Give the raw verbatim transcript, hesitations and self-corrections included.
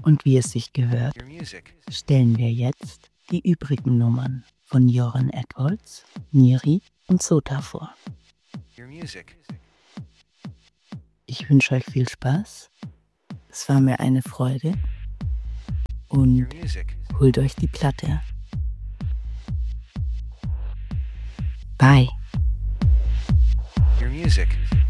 Und wie es sich gehört, Your music. stellen wir jetzt die übrigen Nummern von Joran Edwards, Niri und Sota vor. Your music. Ich wünsche euch viel Spaß. Es war mir eine Freude. Your Und music. holt euch die Platte. Bye. Your music.